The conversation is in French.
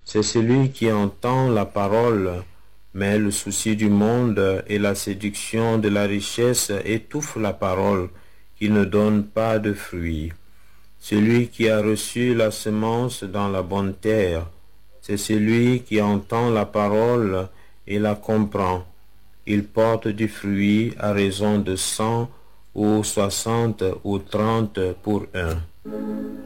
C'est celui qui entend la parole, mais le souci du monde et la séduction de la richesse étouffent la parole qui ne donne pas de fruits. Celui qui a reçu la semence dans la bonne terre, c'est celui qui entend la parole et la comprend. Il porte du fruit à raison de 100 ou 60 ou 30 pour un.